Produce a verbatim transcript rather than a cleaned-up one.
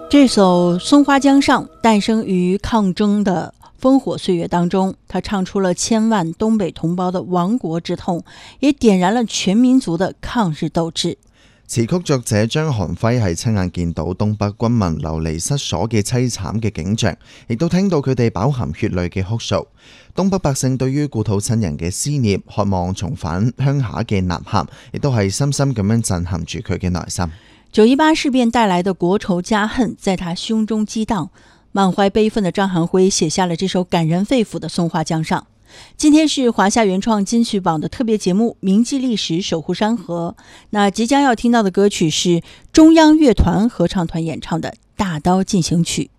这首《松花江上》诞生于抗争的烽火岁月当中，他唱出了千万东北同胞的亡國之痛，也點燃了全民族的抗日鬥志。 詞曲作者張韓輝係親眼見到東北軍民流離失所嘅凄慘嘅景象，亦都聽到佢哋飽含血淚嘅哭訴。東北百姓對於故土親人嘅思念，渴望重返鄉下嘅吶喊，亦都係深深咁樣震撼住佢嘅內心。 九一八事變帶來的國仇家恨在他胸中激盪，滿懷悲憤的張韓輝寫下了這首感人肺腑的《松花江上》。今天是華夏原創金曲榜的特別節目銘記歷史守護山河，那即將要聽到的歌曲是中央樂團合唱團演唱的《大刀進行曲》。